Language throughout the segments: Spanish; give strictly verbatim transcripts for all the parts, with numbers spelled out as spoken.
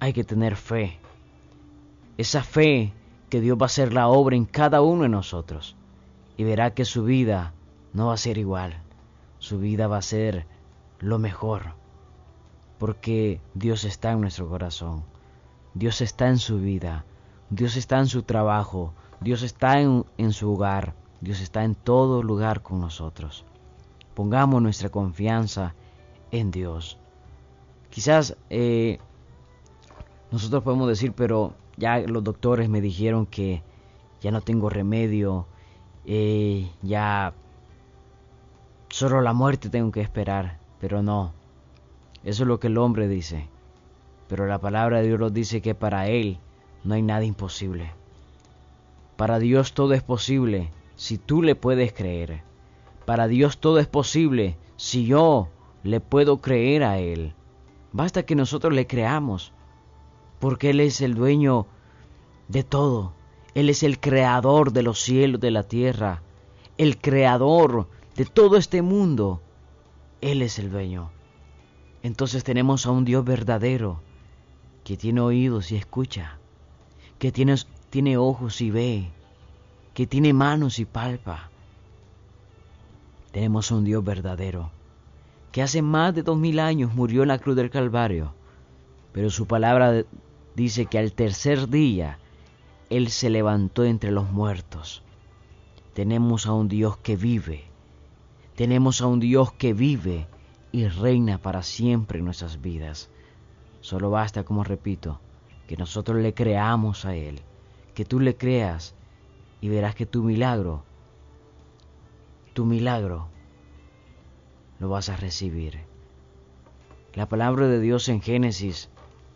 hay que tener fe. Esa fe que Dios va a hacer la obra en cada uno de nosotros. Y verá que su vida no va a ser igual. Su vida va a ser lo mejor. Porque Dios está en nuestro corazón. Dios está en su vida. Dios está en su trabajo. Dios está en, en su hogar. Dios está en todo lugar con nosotros. Pongamos nuestra confianza en Dios. Quizás eh, nosotros podemos decir, pero ya los doctores me dijeron que ya no tengo remedio, eh, ya solo la muerte tengo que esperar. Pero no, eso es lo que el hombre dice. Pero la palabra de Dios nos dice que para Él no hay nada imposible. Para Dios todo es posible si tú le puedes creer. Para Dios todo es posible si yo le puedo creer a Él. Basta que nosotros le creamos, porque Él es el dueño de todo. Él es el creador de los cielos, de la tierra, el creador de todo este mundo. Él es el dueño. Entonces tenemos a un Dios verdadero, que tiene oídos y escucha, que tiene, tiene ojos y ve, que tiene manos y palpa. Tenemos a un Dios verdadero, que hace más de dos mil años murió en la cruz del Calvario, pero su palabra dice que al tercer día Él se levantó entre los muertos. Tenemos a un Dios que vive, tenemos a un Dios que vive y reina para siempre en nuestras vidas. Solo basta, como repito, que nosotros le creamos a Él, que tú le creas y verás que tu milagro, tu milagro, lo vas a recibir. La palabra de Dios en Génesis,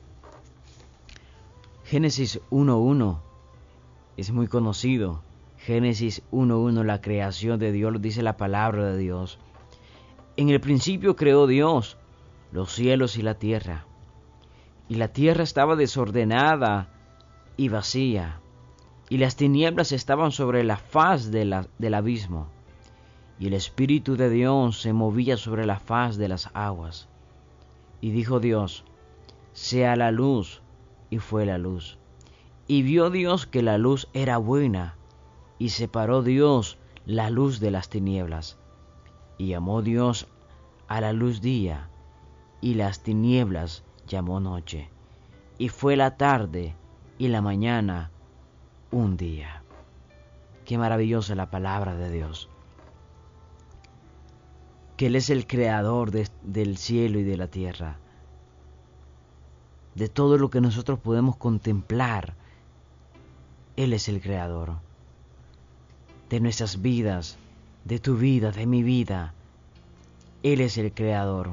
Génesis uno uno, es muy conocido. Génesis uno uno, la creación de Dios, dice la palabra de Dios. En el principio creó Dios los cielos y la tierra. Y la tierra estaba desordenada y vacía, y las tinieblas estaban sobre la faz de la, del abismo, y el Espíritu de Dios se movía sobre la faz de las aguas. Y dijo Dios: sea la luz, y fue la luz. Y vio Dios que la luz era buena, y separó Dios la luz de las tinieblas. Y llamó Dios a la luz día, y las tinieblas llamó noche. Y fue la tarde y la mañana un día. Qué maravillosa la palabra de Dios. Que Él es el creador de, del cielo y de la tierra. De todo lo que nosotros podemos contemplar, Él es el creador. De nuestras vidas, de tu vida, de mi vida, Él es el creador.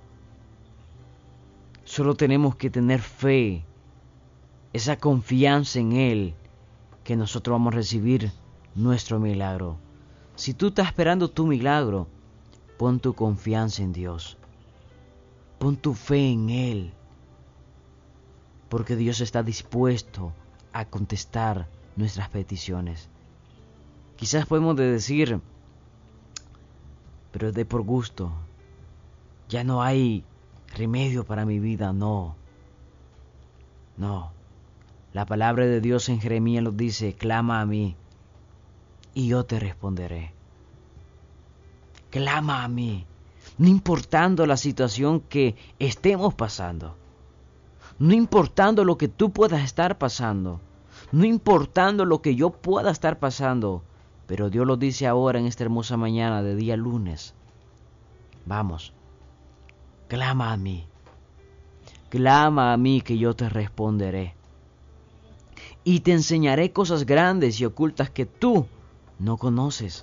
Solo tenemos que tener fe, esa confianza en Él, que nosotros vamos a recibir nuestro milagro. Si tú estás esperando tu milagro, pon tu confianza en Dios. Pon tu fe en Él, porque Dios está dispuesto a contestar nuestras peticiones. Quizás podemos decir, pero es de por gusto, ya no hay remedio para mi vida. No, no. La palabra de Dios en Jeremías nos dice: clama a mí y yo te responderé. Clama a mí, no importando la situación que estemos pasando, no importando lo que tú puedas estar pasando, no importando lo que yo pueda estar pasando, pero Dios lo dice ahora en esta hermosa mañana de día lunes. Vamos, clama a mí, clama a mí que yo te responderé. Y te enseñaré cosas grandes y ocultas que tú no conoces.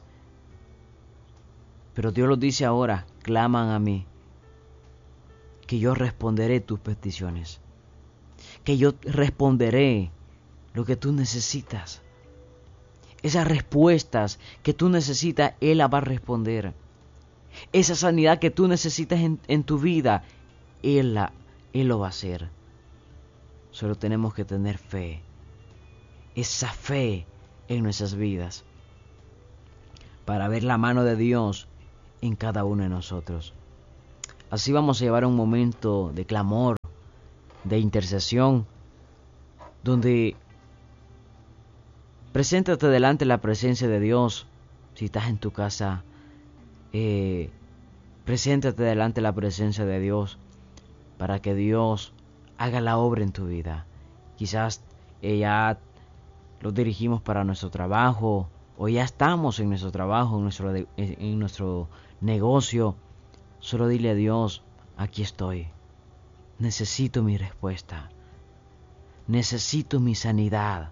Pero Dios lo dice ahora: claman a mí, que yo responderé tus peticiones, que yo responderé lo que tú necesitas. Esas respuestas que tú necesitas, Él las va a responder. Esa sanidad que tú necesitas en, en tu vida, Él, la, Él lo va a hacer. Solo tenemos que tener fe. Esa fe en nuestras vidas, para ver la mano de Dios en cada uno de nosotros. Así vamos a llevar un momento de clamor, de intercesión, donde preséntate delante de la presencia de Dios. Si estás en tu casa, eh, preséntate delante de la presencia de Dios para que Dios haga la obra en tu vida. Quizás eh, ya lo dirigimos para nuestro trabajo, o ya estamos en nuestro trabajo, en nuestro, en nuestro negocio. Solo dile a Dios: aquí estoy. Necesito mi respuesta. Necesito mi sanidad.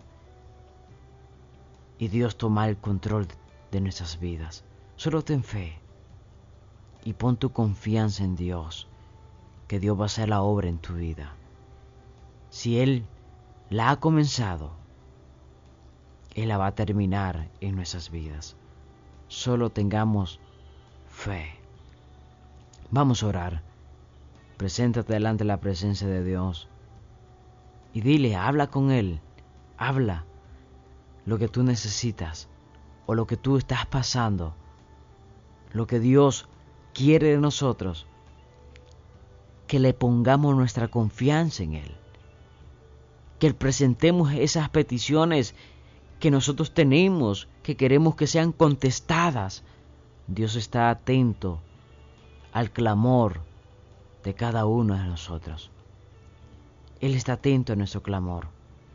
Y Dios toma el control de nuestras vidas. Solo ten fe y pon tu confianza en Dios, que Dios va a hacer la obra en tu vida. Si Él la ha comenzado, Él la va a terminar en nuestras vidas. Solo tengamos fe. Vamos a orar. Preséntate delante de la presencia de Dios y dile, habla con Él, habla lo que tú necesitas o lo que tú estás pasando, lo que Dios quiere de nosotros, que le pongamos nuestra confianza en Él, que le presentemos esas peticiones que nosotros tenemos, que queremos que sean contestadas. Dios está atento al clamor de cada uno de nosotros. Él está atento a nuestro clamor.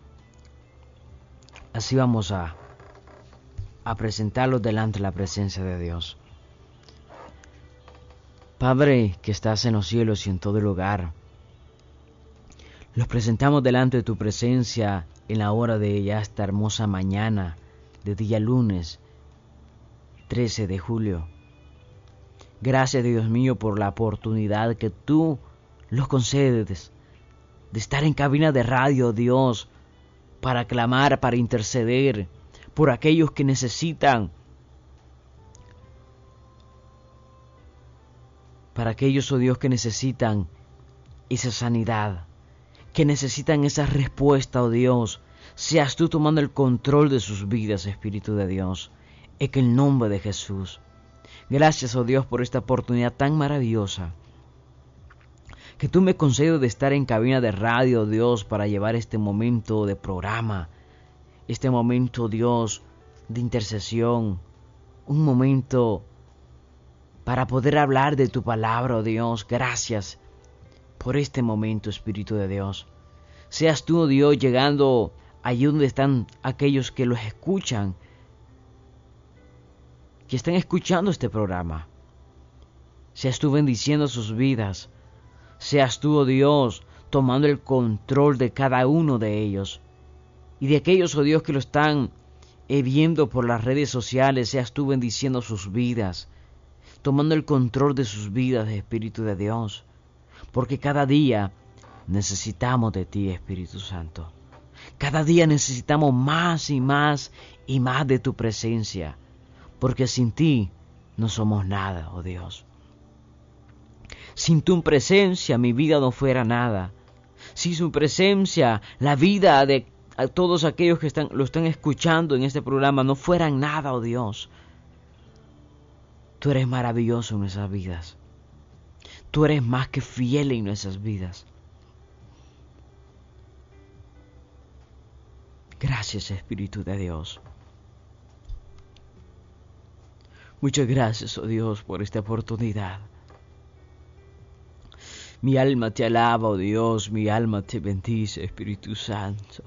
Así vamos a, a presentarlos delante de la presencia de Dios. Padre que estás en los cielos y en todo lugar, los presentamos delante de tu presencia en la hora de ya esta hermosa mañana de día lunes trece de julio. Gracias, Dios mío, por la oportunidad que tú los concedes de estar en cabina de radio, Dios, para clamar, para interceder por aquellos que necesitan, para aquellos, oh Dios, que necesitan esa sanidad, que necesitan esa respuesta, oh Dios. Seas tú tomando el control de sus vidas, Espíritu de Dios, en el nombre de Jesús. Gracias, oh Dios, por esta oportunidad tan maravillosa que tú me concedes de estar en cabina de radio, Dios, para llevar este momento de programa, este momento, Dios, de intercesión, un momento para poder hablar de tu palabra, oh Dios. Gracias por este momento, Espíritu de Dios. Seas tú, oh Dios, llegando allí donde están aquellos que los escuchan, que están escuchando este programa. Seas tú bendiciendo sus vidas. Seas tú, oh Dios, tomando el control de cada uno de ellos. Y de aquellos, oh Dios, que lo están eh, viendo por las redes sociales, seas tú bendiciendo sus vidas, tomando el control de sus vidas, Espíritu de Dios. Porque cada día necesitamos de ti, Espíritu Santo. Cada día necesitamos más y más y más de tu presencia. Porque sin ti no somos nada, oh Dios. Sin tu presencia mi vida no fuera nada. Sin su presencia la vida de todos aquellos que están, lo están escuchando en este programa no fueran nada, oh Dios. Tú eres maravilloso en nuestras vidas. Tú eres más que fiel en nuestras vidas. Gracias, Espíritu de Dios. Muchas gracias, oh Dios, por esta oportunidad. Mi alma te alaba, oh Dios, mi alma te bendice, Espíritu Santo.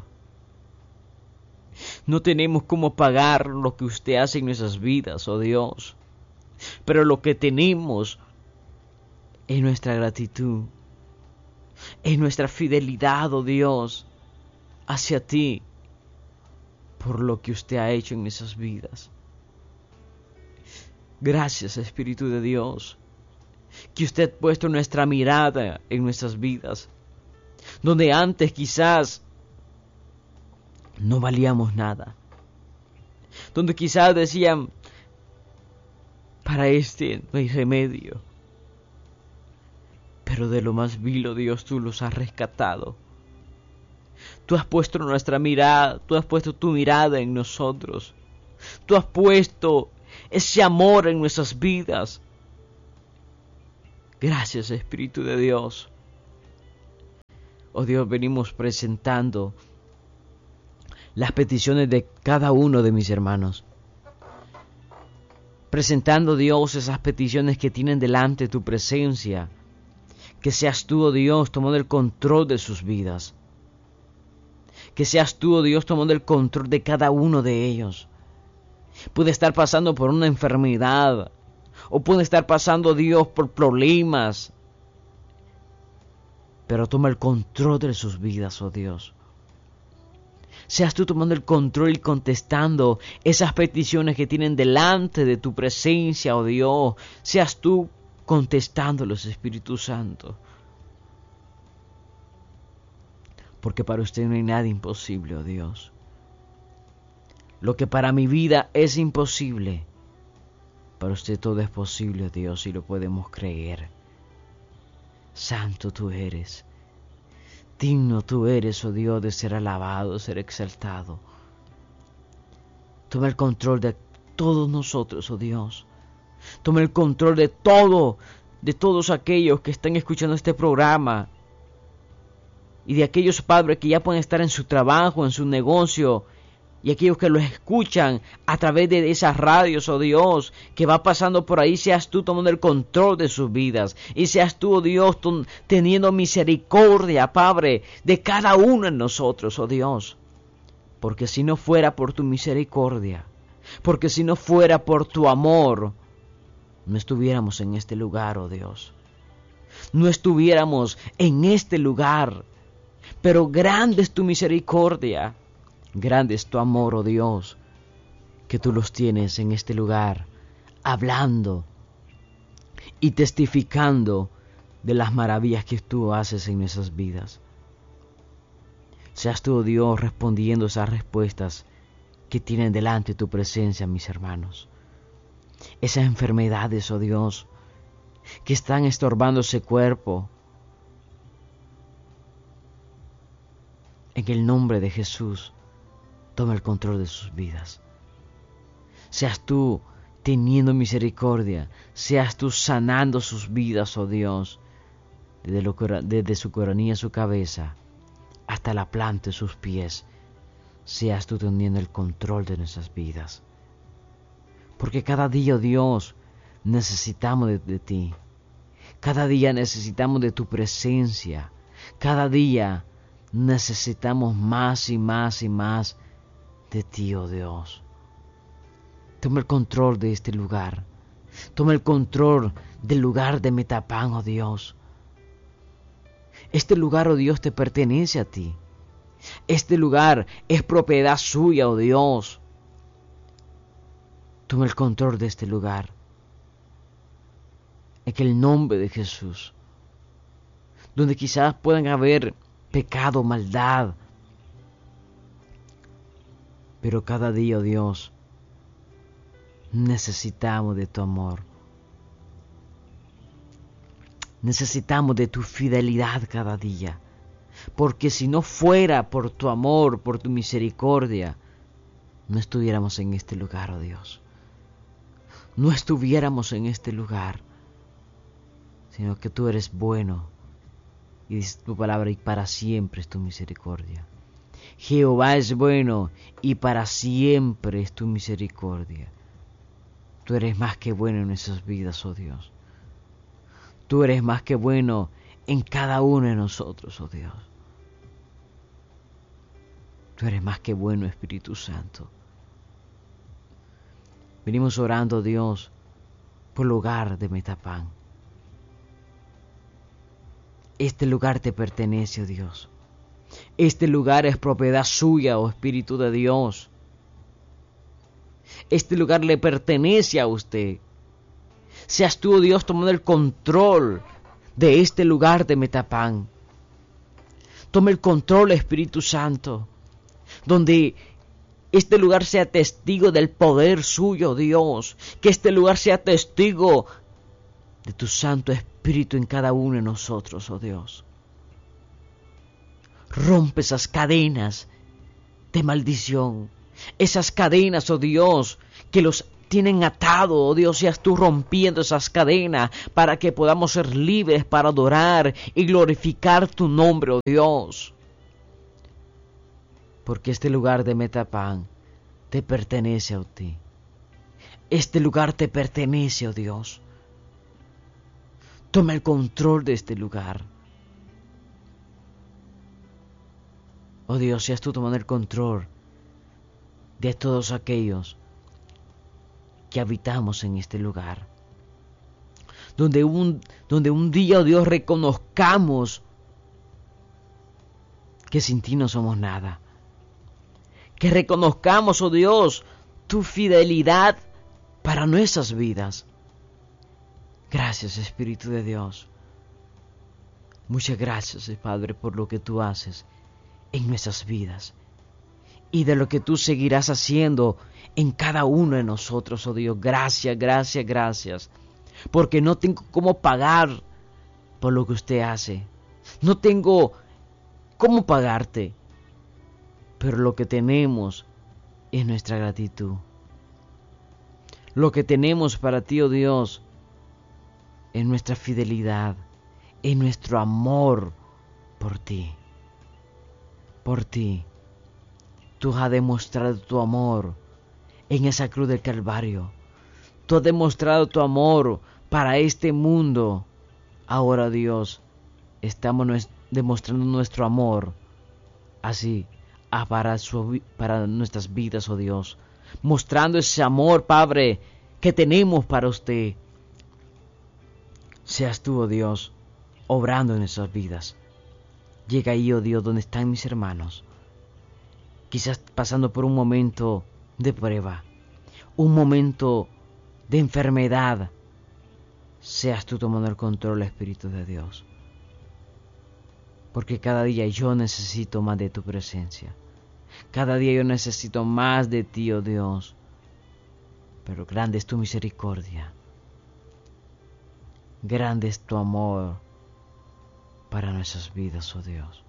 No tenemos cómo pagar lo que usted hace en nuestras vidas, oh Dios. Pero lo que tenemos es nuestra gratitud, es nuestra fidelidad, oh Dios, hacia ti, por lo que usted ha hecho en nuestras vidas. Gracias, Espíritu de Dios, que usted ha puesto nuestra mirada en nuestras vidas, donde antes quizás no valíamos nada, donde quizás decían, para este no hay remedio, pero de lo más vil, oh Dios, tú los has rescatado. Tú has puesto nuestra mirada, tú has puesto tu mirada en nosotros, tú has puesto ese amor en nuestras vidas. Gracias, Espíritu de Dios. Oh Dios, venimos presentando las peticiones de cada uno de mis hermanos. Presentando, Dios, esas peticiones que tienen delante tu presencia. Que seas tú, oh Dios, tomando el control de sus vidas. Que seas tú, oh Dios, tomando el control de cada uno de ellos. Puede estar pasando por una enfermedad. O puede estar pasando, Dios, por problemas. Pero toma el control de sus vidas, oh Dios. Seas tú tomando el control y contestando esas peticiones que tienen delante de tu presencia, oh Dios. Seas tú contestándolos, Espíritu Santo. Porque para usted no hay nada imposible, oh Dios. Lo que para mi vida es imposible, para usted todo es posible, oh Dios, y lo podemos creer. Santo tú eres. Digno tú eres, oh Dios, de ser alabado, de ser exaltado. Toma el control de todos nosotros, oh Dios. Toma el control de todo, de todos aquellos que están escuchando este programa. Y de aquellos padres que ya pueden estar en su trabajo, en su negocio. Y aquellos que los escuchan a través de esas radios, oh Dios, que va pasando por ahí, seas tú tomando el control de sus vidas. Y seas tú, oh Dios, teniendo misericordia, Padre, de cada uno de nosotros, oh Dios. Porque si no fuera por tu misericordia, porque si no fuera por tu amor, no estuviéramos en este lugar, oh Dios. No estuviéramos en este lugar. Pero grande es tu misericordia. Grande es tu amor, oh Dios, que tú los tienes en este lugar, hablando y testificando de las maravillas que tú haces en nuestras vidas. Seas tú, oh Dios, respondiendo esas respuestas que tienen delante tu presencia, mis hermanos. Esas enfermedades, oh Dios, que están estorbando ese cuerpo. En el nombre de Jesús, toma el control de sus vidas. Seas tú teniendo misericordia. Seas tú sanando sus vidas, oh Dios. Desde, lo, desde su coronilla, su cabeza, hasta la planta de sus pies. Seas tú teniendo el control de nuestras vidas. Porque cada día, oh Dios, necesitamos de, de ti. Cada día necesitamos de tu presencia. Cada día necesitamos más y más y más de ti, oh Dios. Toma el control de este lugar. Toma el control del lugar de Metapán, oh Dios. Este lugar, oh Dios, te pertenece a ti. Este lugar es propiedad suya, oh Dios. Toma el control de este lugar. En el nombre de Jesús. Donde quizás puedan haber pecado, maldad. Pero cada día, oh Dios, necesitamos de tu amor. Necesitamos de tu fidelidad cada día. Porque si no fuera por tu amor, por tu misericordia, no estuviéramos en este lugar, oh Dios. No estuviéramos en este lugar, sino que tú eres bueno. Y dice tu palabra, y para siempre es tu misericordia. Jehová es bueno, y para siempre es tu misericordia. Tú eres más que bueno en nuestras vidas, oh Dios. Tú eres más que bueno en cada uno de nosotros, oh Dios. Tú eres más que bueno, Espíritu Santo. Venimos orando, Dios, por el lugar de Metapán. Este lugar te pertenece, oh Dios. Este lugar es propiedad suya, oh Espíritu de Dios. Este lugar le pertenece a usted. Seas tú, oh Dios, tomando el control de este lugar de Metapán. Toma el control, Espíritu Santo, donde este lugar sea testigo del poder suyo, Dios. Que este lugar sea testigo de tu Santo Espíritu en cada uno de nosotros, oh Dios. Rompe esas cadenas de maldición. Esas cadenas, oh Dios, que los tienen atado, oh Dios, seas tú rompiendo esas cadenas para que podamos ser libres para adorar y glorificar tu nombre, oh Dios. Porque este lugar de Metapán te pertenece a ti. Este lugar te pertenece, oh Dios. Toma el control de este lugar. Oh Dios, seas tú tomando el control de todos aquellos que habitamos en este lugar. Donde un, donde un día, oh Dios, reconozcamos que sin ti no somos nada. Que reconozcamos, oh Dios, tu fidelidad para nuestras vidas. Gracias, Espíritu de Dios. Muchas gracias, Padre, por lo que tú haces en nuestras vidas y de lo que tú seguirás haciendo en cada uno de nosotros, oh Dios. Gracias, gracias, gracias. Porque no tengo cómo pagar por lo que usted hace. No tengo cómo pagarte. Pero lo que tenemos es nuestra gratitud. Lo que tenemos para ti, oh Dios, es nuestra fidelidad, es nuestro amor por ti. Por ti. Tú has demostrado tu amor en esa cruz del Calvario. Tú has demostrado tu amor para este mundo. Ahora, Dios, estamos demostrando nuestro amor así para, su, para nuestras vidas, oh Dios. Mostrando ese amor, Padre, que tenemos para usted. Seas tú, oh Dios, obrando en nuestras vidas. Llega ahí, oh Dios, donde están mis hermanos. Quizás pasando por un momento de prueba, un momento de enfermedad. Seas tú tomando el control, Espíritu de Dios. Porque cada día yo necesito más de tu presencia. Cada día yo necesito más de ti, oh Dios. Pero grande es tu misericordia. Grande es tu amor para nuestras vidas, oh Dios.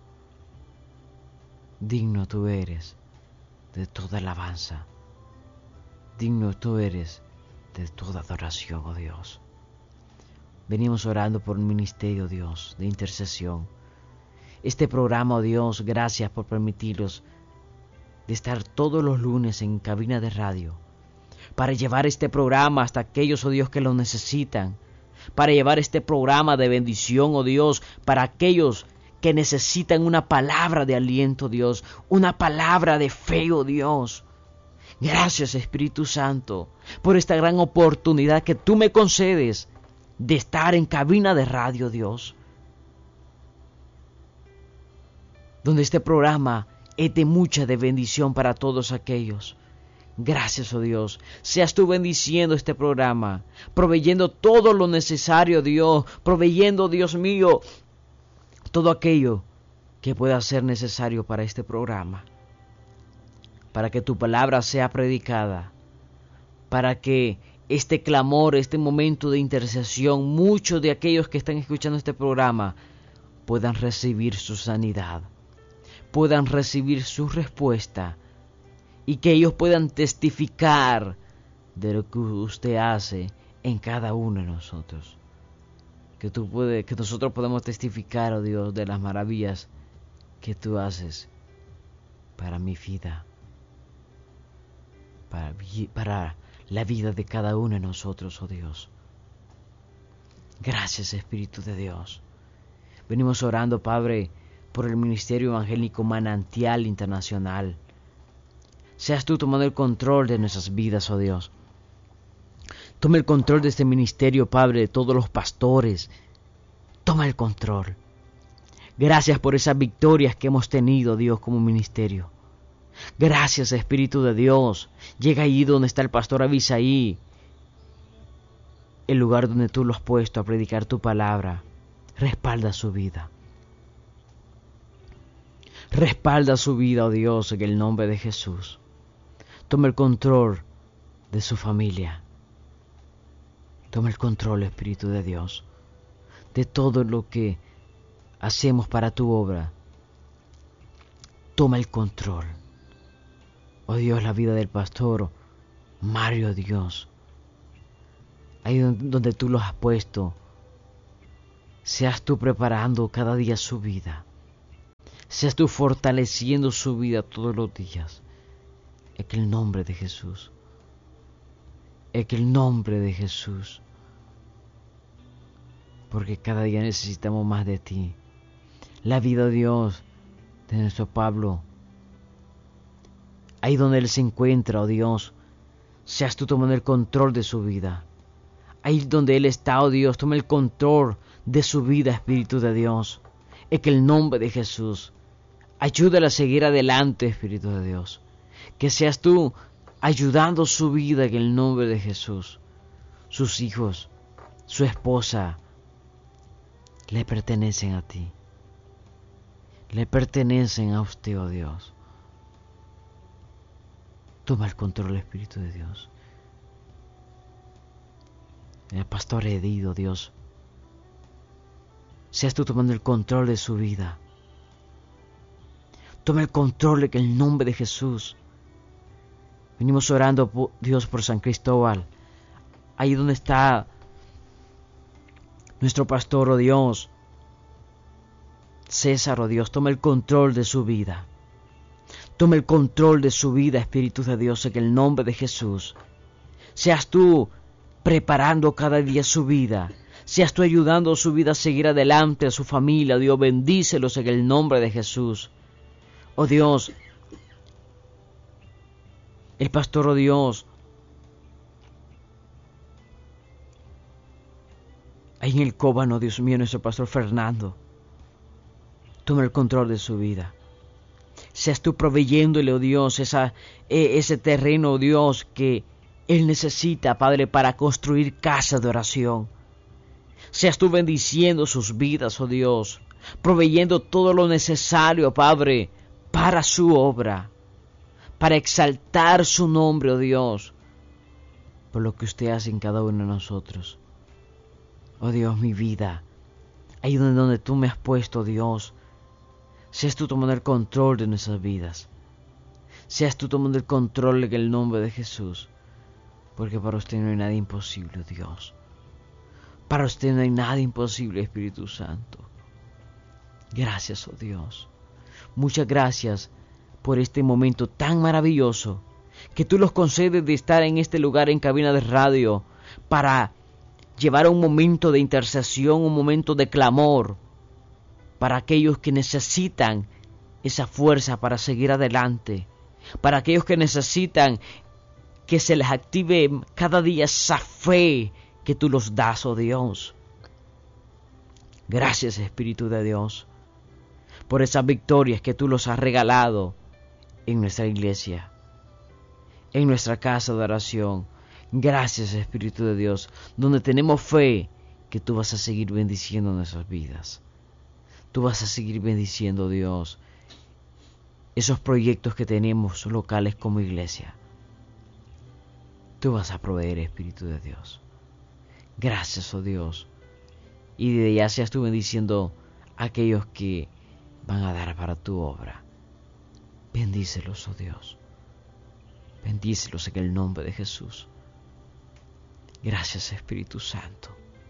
Digno tú eres de toda alabanza. Digno tú eres de toda adoración, oh Dios. Venimos orando por un ministerio, Dios, de intercesión. Este programa, oh Dios, gracias por permitirnos de estar todos los lunes en cabina de radio, para llevar este programa hasta aquellos, oh Dios, que lo necesitan, para llevar este programa de bendición, oh Dios, para aquellos que necesitan una palabra de aliento, Dios, una palabra de fe, oh Dios. Gracias, Espíritu Santo, por esta gran oportunidad que tú me concedes de estar en cabina de radio, Dios, donde este programa es de mucha de bendición para todos aquellos. Gracias, oh Dios, seas tú bendiciendo este programa, proveyendo todo lo necesario, Dios, proveyendo, Dios mío, todo aquello que pueda ser necesario para este programa, para que tu palabra sea predicada, para que este clamor, este momento de intercesión, muchos de aquellos que están escuchando este programa puedan recibir su sanidad, puedan recibir su respuesta y que ellos puedan testificar de lo que usted hace en cada uno de nosotros. Que, tú puede, que nosotros podemos testificar, oh Dios, de las maravillas que tú haces para mi vida, para, para la vida de cada uno de nosotros, oh Dios. Gracias, Espíritu de Dios. Venimos orando, Padre, por el Ministerio Evangélico Manantial Internacional. Seas tú tomando el control de nuestras vidas, oh Dios. Toma el control de este ministerio, Padre, de todos los pastores. Toma el control. Gracias por esas victorias que hemos tenido, Dios, como ministerio. Gracias, Espíritu de Dios. Llega allí donde está el pastor Abisaí, el lugar donde tú lo has puesto a predicar tu palabra. Respalda su vida. Respalda su vida, oh Dios, en el nombre de Jesús. Toma el control de su familia. Toma el control, Espíritu de Dios, de todo lo que hacemos para tu obra. Toma el control. Oh Dios, la vida del pastor Mario, Dios, ahí donde tú los has puesto, seas tú preparando cada día su vida, seas tú fortaleciendo su vida todos los días, en el nombre de Jesús, en el nombre de Jesús, porque cada día necesitamos más de ti. La vida de Dios, de nuestro Pablo, ahí donde Él se encuentra, oh Dios, seas tú tomando el control de su vida. Ahí donde Él está, oh Dios, toma el control de su vida, Espíritu de Dios. En el nombre de Jesús, ayúdale a seguir adelante, Espíritu de Dios. Que seas tú ayudando su vida en el nombre de Jesús. Sus hijos, su esposa, le pertenecen a ti. Le pertenecen a usted, oh Dios. Toma el control, Espíritu de Dios. El pastor herido, Dios, seas tú tomando el control de su vida. Toma el control en el nombre de Jesús. Venimos orando, Dios, por San Cristóbal. Ahí donde está nuestro pastor, oh Dios. César, oh Dios, toma el control de su vida. Toma el control de su vida, Espíritu de Dios, en el nombre de Jesús. Seas tú preparando cada día su vida. Seas tú ayudando a su vida a seguir adelante, a su familia. Dios, bendícelos en el nombre de Jesús. Oh Dios, el pastor, oh Dios, ahí en el Cóbano, Dios mío, nuestro pastor Fernando, toma el control de su vida. Seas tú proveyéndole, oh Dios, esa, ese terreno, oh Dios, que Él necesita, Padre, para construir casas de oración. Seas tú bendiciendo sus vidas, oh Dios, proveyendo todo lo necesario, Padre, para su obra, para exaltar su nombre, oh Dios, por lo que usted hace en cada uno de nosotros. Oh Dios, mi vida, ahí donde, donde tú me has puesto, Dios, seas tú tomando el control de nuestras vidas. Seas tú tomando el control en el nombre de Jesús. Porque para usted no hay nada imposible, Dios. Para usted no hay nada imposible, Espíritu Santo. Gracias, oh Dios. Muchas gracias por este momento tan maravilloso que tú los concedes de estar en este lugar en cabina de radio para llevar un momento de intercesión, un momento de clamor para aquellos que necesitan esa fuerza para seguir adelante, para aquellos que necesitan que se les active cada día esa fe que tú los das, oh Dios. Gracias, Espíritu de Dios, por esas victorias que tú los has regalado en nuestra iglesia, en nuestra casa de oración. Gracias, Espíritu de Dios, donde tenemos fe que tú vas a seguir bendiciendo nuestras vidas. Tú vas a seguir bendiciendo, Dios, esos proyectos que tenemos locales como iglesia. Tú vas a proveer, Espíritu de Dios. Gracias, oh Dios. Y de ya seas tú bendiciendo a aquellos que van a dar para tu obra. Bendícelos, oh Dios. Bendícelos en el nombre de Jesús. Gracias, Espíritu Santo.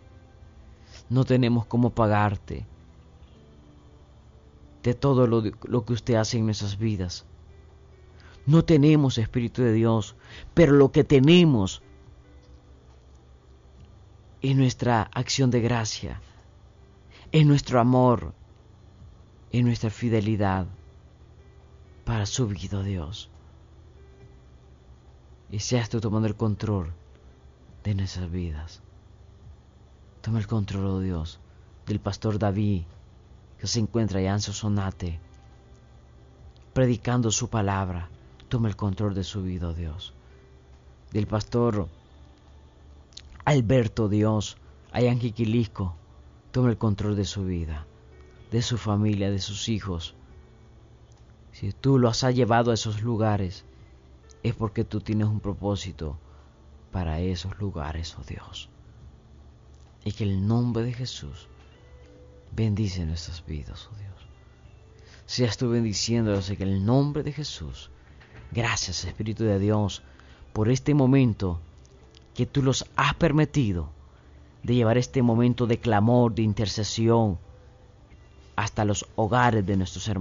No tenemos cómo pagarte de todo lo, lo que usted hace en nuestras vidas. No tenemos, Espíritu de Dios, pero lo que tenemos es nuestra acción de gracia, es nuestro amor, es nuestra fidelidad para su vida, Dios. Y seas tú tomando el control de nuestras vidas. Toma el control, oh Dios, del pastor David, que se encuentra allá en Sonsonate, predicando su palabra. Toma el control de su vida, oh Dios. Del pastor Alberto, Dios, allá en Jiquilisco, toma el control de su vida, de su familia, de sus hijos. Si tú los has llevado a esos lugares, es porque tú tienes un propósito para esos lugares, oh Dios. Y que el nombre de Jesús bendice nuestras vidas, oh Dios. Seas tú bendiciéndolos en el nombre de Jesús. Gracias, Espíritu de Dios, por este momento que tú los has permitido de llevar este momento de clamor, de intercesión, hasta los hogares de nuestros hermanos.